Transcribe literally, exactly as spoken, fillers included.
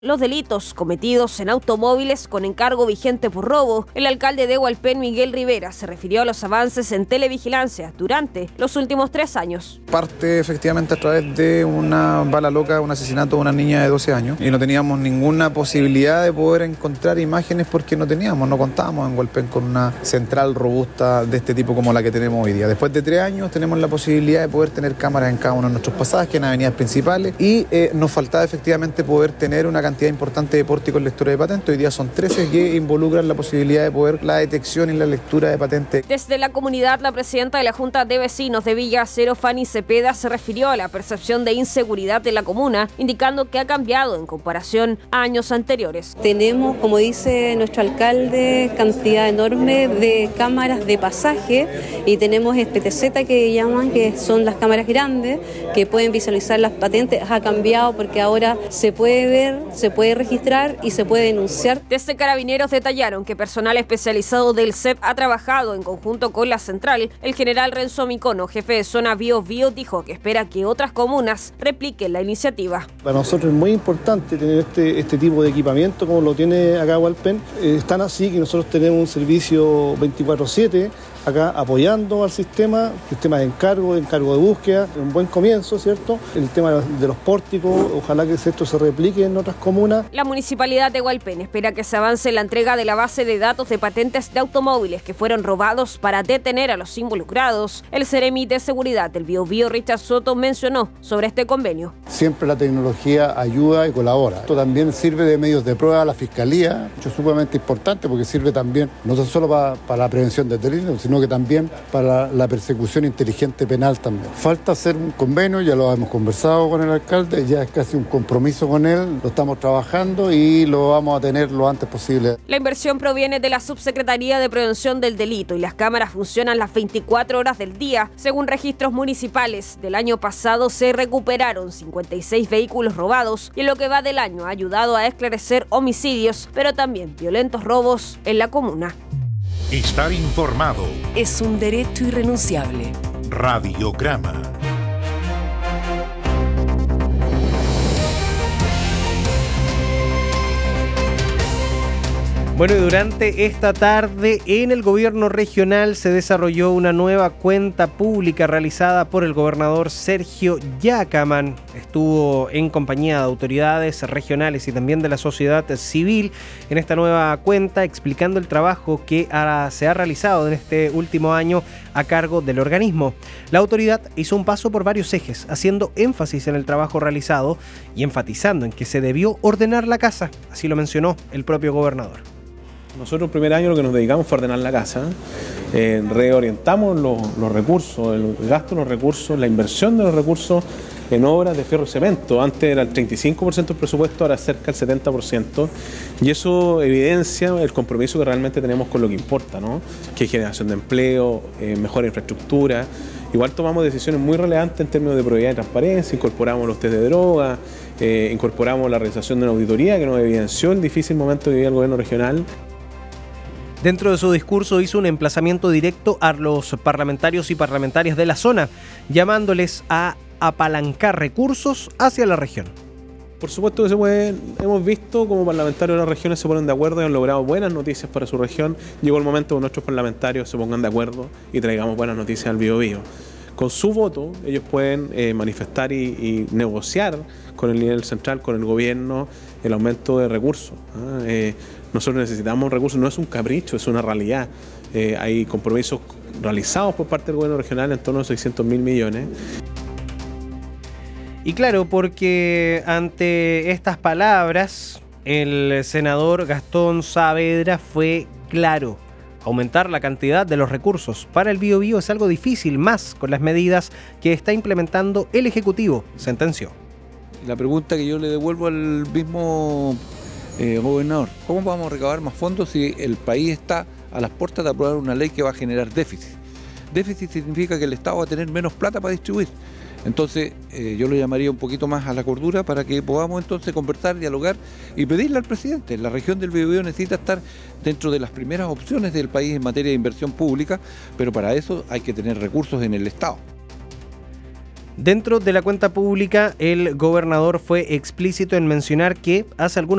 los delitos cometidos en automóviles con encargo vigente por robo. El alcalde de Hualpén, Miguel Rivera, se refirió a los avances en televigilancia durante los últimos tres años. Parte efectivamente a través de una bala loca, un asesinato de una niña de doce años, y no teníamos ninguna posibilidad de poder encontrar imágenes porque no teníamos, no contábamos en Hualpén con una central robusta de este tipo como la que tenemos hoy día. Después de tres años tenemos la posibilidad de poder tener cámaras en cada uno de nuestros pasajes, en avenidas principales, y eh, nos faltaba efectivamente poder tener una cantidad importante de pórticos lectura de patente. Hoy día son trece que involucran la posibilidad de poder la detección y la lectura de patente. Desde la comunidad, la presidenta de la Junta de Vecinos de Villa Acero, Fanny Cepeda, se refirió a la percepción de inseguridad de la comuna, indicando que ha cambiado en comparación a años anteriores. Tenemos, como dice nuestro alcalde, cantidad enorme de cámaras de pasaje y tenemos P T Z que llaman, que son las cámaras grandes, que pueden visualizar las patentes. Ha cambiado porque ahora se puede ver, se puede registrar y se puede denunciar. Desde Carabineros detallaron que personal especializado del C E P ha trabajado en conjunto con la central. El general Renzo Micono, jefe de zona Bío Bío, dijo que espera que otras comunas repliquen la iniciativa. Para nosotros es muy importante tener este, este tipo de equipamiento como lo tiene acá Hualpén. Eh, es tan así que nosotros tenemos un servicio veinticuatro siete acá apoyando al sistema, sistema de encargo, de encargo de búsqueda, un buen comienzo, ¿cierto? El tema de los pórticos, ojalá que esto se replique en otras comunas. La Municipalidad de Hualpén espera que se avance en la entrega de la base de datos de patentes de automóviles que fueron robados para detener a los involucrados. El Seremi de Seguridad del Biobío, Richard Soto, mencionó sobre este convenio. Siempre la tecnología ayuda y colabora. Esto también sirve de medios de prueba a la Fiscalía, esto es sumamente importante porque sirve también no solo para, para la prevención de delitos, sino que también para la persecución inteligente penal también. Falta hacer un convenio, ya lo hemos conversado con el alcalde, ya es casi un compromiso con él, lo estamos trabajando y lo vamos a tener lo antes posible. La inversión proviene de la Subsecretaría de Prevención del Delito y las cámaras funcionan las veinticuatro horas del día. Según registros municipales, del año pasado se recuperaron cincuenta y seis vehículos robados y en lo que va del año ha ayudado a esclarecer homicidios, pero también violentos robos en la comuna. Estar informado es un derecho irrenunciable. Radiograma. Bueno, y durante esta tarde en el gobierno regional se desarrolló una nueva cuenta pública realizada por el gobernador Sergio Yacamán. Estuvo en compañía de autoridades regionales y también de la sociedad civil en esta nueva cuenta, explicando el trabajo que se ha realizado en este último año a cargo del organismo. La autoridad hizo un paso por varios ejes, haciendo énfasis en el trabajo realizado y enfatizando en que se debió ordenar la casa, así lo mencionó el propio gobernador. Nosotros el primer año lo que nos dedicamos fue a ordenar la casa, eh, reorientamos los, los recursos, el gasto de los recursos, la inversión de los recursos en obras de fierro y cemento. Antes era el treinta y cinco por ciento del presupuesto, ahora cerca del setenta por ciento, y eso evidencia el compromiso que realmente tenemos con lo que importa, ¿no? Que es generación de empleo, eh, mejor infraestructura. Igual tomamos decisiones muy relevantes en términos de probidad y transparencia, incorporamos los test de droga, eh, incorporamos la realización de una auditoría que nos evidenció el difícil momento que vivía el gobierno regional. Dentro de su discurso hizo un emplazamiento directo a los parlamentarios y parlamentarias de la zona, llamándoles a apalancar recursos hacia la región. Por supuesto que se puede, hemos visto como parlamentarios de las regiones se ponen de acuerdo y han logrado buenas noticias para su región. Llegó el momento que nuestros parlamentarios se pongan de acuerdo y traigamos buenas noticias al Biobío. Con su voto ellos pueden eh, manifestar y, y negociar con el nivel central, con el gobierno, el aumento de recursos. ¿eh? Eh, nosotros necesitamos recursos, no es un capricho, es una realidad. Eh, hay compromisos realizados por parte del gobierno regional en torno a seiscientos mil millones. Y claro, porque ante estas palabras, el senador Gastón Saavedra fue claro. Aumentar la cantidad de los recursos para el Biobío es algo difícil, más con las medidas que está implementando el Ejecutivo, sentenció. La pregunta que yo le devuelvo al mismo eh, gobernador, ¿cómo vamos a recabar más fondos si el país está a las puertas de aprobar una ley que va a generar déficit? Déficit significa que el Estado va a tener menos plata para distribuir. Entonces eh, yo lo llamaría un poquito más a la cordura para que podamos entonces conversar, dialogar y pedirle al presidente. La región del Biobío necesita estar dentro de las primeras opciones del país en materia de inversión pública, pero para eso hay que tener recursos en el Estado. Dentro de la cuenta pública, el gobernador fue explícito en mencionar que hace algunos